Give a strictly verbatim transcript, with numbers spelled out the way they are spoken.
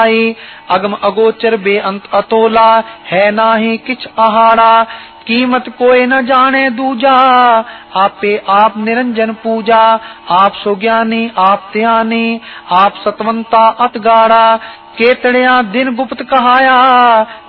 अगम अगोचर बेअंत अतोला, है नाहि किछ आहारा। कीमत कोई न जाने दूजा, आपे आप निरंजन पूजा। आप सुज्ञानी आप त्यानी, आप सतवंता अत गाढ़ा। केतड़िया दिन गुप्त कहाया,